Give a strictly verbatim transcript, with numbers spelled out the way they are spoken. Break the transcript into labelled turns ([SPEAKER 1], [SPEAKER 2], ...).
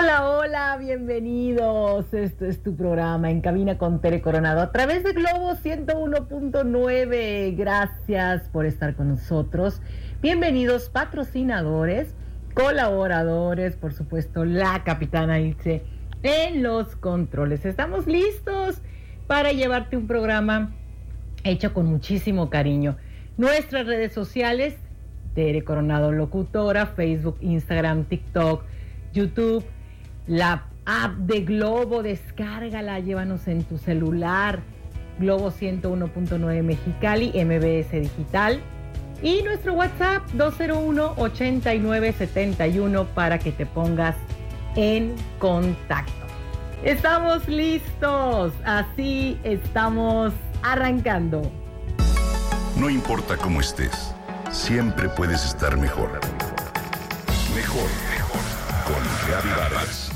[SPEAKER 1] Hola, hola, bienvenidos. Esto es tu programa En Cabina con Tere Coronado a través de Globo ciento uno punto nueve. Gracias por estar con nosotros. Bienvenidos patrocinadores, colaboradores, por supuesto, la capitana Ilse en los controles. Estamos listos para llevarte un programa hecho con muchísimo cariño. Nuestras redes sociales, Tere Coronado Locutora, Facebook, Instagram, TikTok, YouTube, la app de Globo, descárgala, llévanos en tu celular, Globo ciento uno punto nueve Mexicali, M B S Digital, y nuestro WhatsApp dos cero uno, ochenta y nueve, setenta y uno para que te pongas en contacto. Estamos listos, así estamos arrancando.
[SPEAKER 2] No importa cómo estés, siempre puedes estar mejor. Mejor, mejor. Con Gaby Vargas.